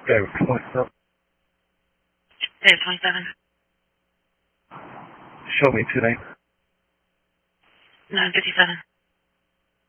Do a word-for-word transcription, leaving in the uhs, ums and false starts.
Go, what's up? Day twenty-seven. Show me today. nine fifty-seven.